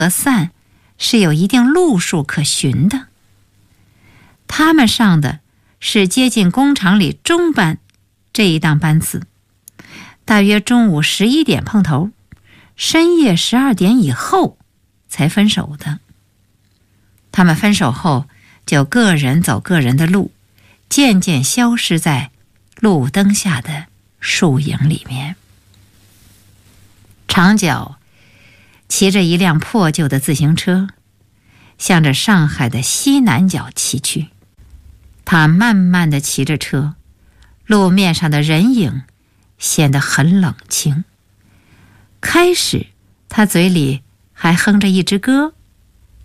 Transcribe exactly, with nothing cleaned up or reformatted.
和散是有一定路数可循的。他们上的是接近工厂里中班这一档班次，大约中午十一点碰头，深夜十二点以后才分手的。他们分手后就个人走个人的路，渐渐消失在路灯下的树影里面。长脚骑着一辆破旧的自行车，向着上海的西南角骑去。他慢慢地骑着车，路面上的人影显得很冷清。开始他嘴里还哼着一支歌，